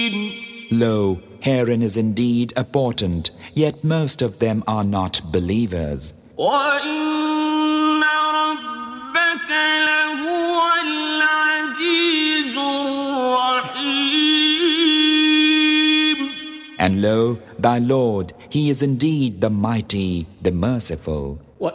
Lo, herein is indeed a portent, yet most of them are not believers. وَإِنَّ رَبَّكَ لَهُوَ الْعَزِيزُ الرَّحِيمُ. And lo, thy Lord, He is indeed the mighty, the merciful.